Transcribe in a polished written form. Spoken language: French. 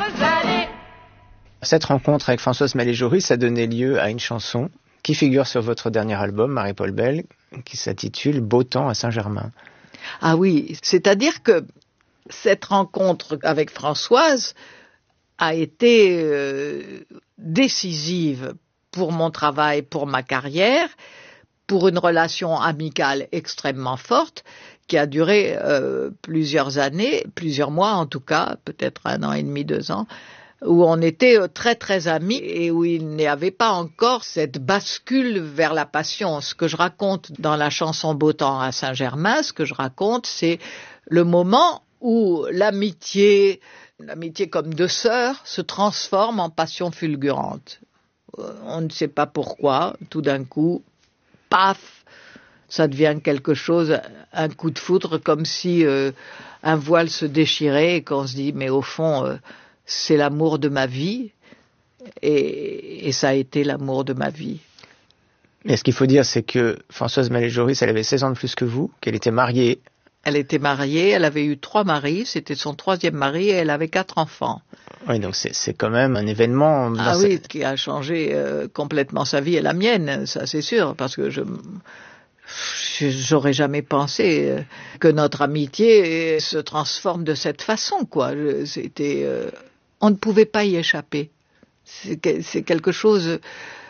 Cette rencontre avec Françoise Mallet-Joris a donné lieu à une chanson qui figure sur votre dernier album, Marie-Paul Bell, qui s'intitule « Beau temps à Saint-Germain ». Ah oui, c'est-à-dire que cette rencontre avec Françoise a été décisive pour mon travail, pour ma carrière, pour une relation amicale extrêmement forte qui a duré plusieurs années, plusieurs mois en tout cas, peut-être 1 an et demi, 2 ans, où on était très très amis et où il n'y avait pas encore cette bascule vers la passion. Ce que je raconte dans la chanson Beau temps à Saint-Germain, ce que je raconte, c'est le moment où l'amitié comme deux sœurs, se transforme en passion fulgurante. On ne sait pas pourquoi, tout d'un coup, paf, ça devient quelque chose, un coup de foudre, comme si un voile se déchirait et qu'on se dit, mais au fond, c'est l'amour de ma vie, et ça a été l'amour de ma vie. Mais ce qu'il faut dire, c'est que Françoise Mallet-Joris, elle avait 16 ans de plus que vous, qu'elle était mariée. Elle était mariée, elle avait eu 3 maris, c'était son 3e mari et elle avait 4 enfants. Oui, donc c'est quand même un événement. Oui, qui a changé complètement sa vie et la mienne, ça c'est sûr, parce que j'aurais jamais pensé que notre amitié se transforme de cette façon, quoi. On ne pouvait pas y échapper. C'est quelque chose